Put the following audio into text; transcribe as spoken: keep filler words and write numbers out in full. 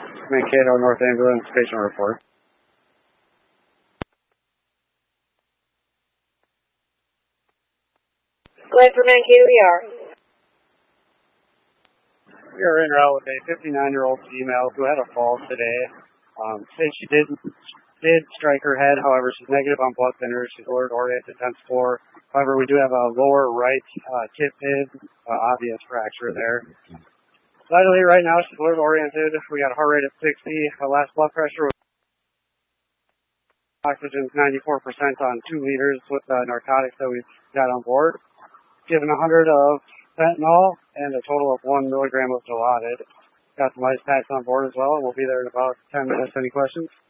Mankato North Ambulance patient report. Go ahead for Mankato E R. We are in route with a fifty-nine-year-old female who had a fall today. Um, said she did did strike her head. However, she's negative on blood thinners. She's ordered oriented tense floor. However, we do have a lower right uh, tip pid, uh, obvious fracture there. Vitally, right now, she's alert oriented. We got a heart rate at sixty. Her last blood pressure was oxygen ninety-four percent on two liters with the narcotics that we've got on board. Given one hundred of fentanyl and a total of one milligram of Dilaudid. Got some ice packs on board as well, and we'll be there in about ten minutes. Any questions?